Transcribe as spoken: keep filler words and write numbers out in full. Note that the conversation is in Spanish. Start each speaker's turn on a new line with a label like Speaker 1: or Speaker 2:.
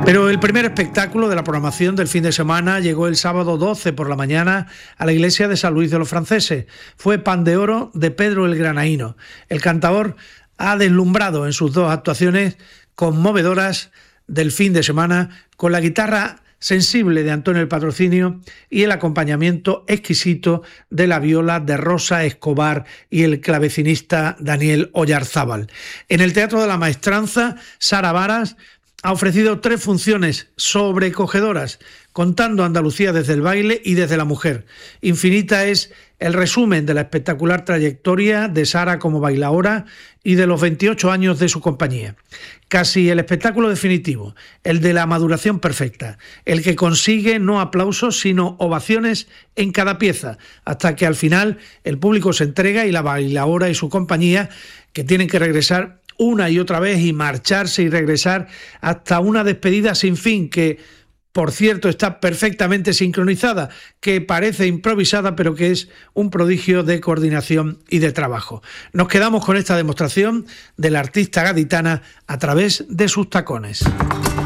Speaker 1: Pero el primer espectáculo de la programación del fin de semana llegó el sábado doce por la mañana a la iglesia de San Luis de los Franceses. Fue Pan de Oro de Pedro el Granaíno. El cantaor ha deslumbrado en sus dos actuaciones conmovedoras del fin de semana con la guitarra sensible de Antonio el Patrocinio y el acompañamiento exquisito de la viola de Rosa Escobar y el clavecinista Daniel Oyarzábal. En el Teatro de la Maestranza, Sara Varas ha ofrecido tres funciones sobrecogedoras, contando Andalucía desde el baile y desde la mujer. Infinita es el resumen de la espectacular trayectoria de Sara como bailaora y de los veintiocho años de su compañía. Casi el espectáculo definitivo, el de la maduración perfecta, el que consigue no aplausos sino ovaciones en cada pieza, hasta que al final el público se entrega y la bailaora y su compañía, que tienen que regresar una y otra vez y marcharse y regresar hasta una despedida sin fin que, por cierto, está perfectamente sincronizada, que parece improvisada, pero que es un prodigio de coordinación y de trabajo. Nos quedamos con esta demostración de la artista gaditana a través de sus tacones.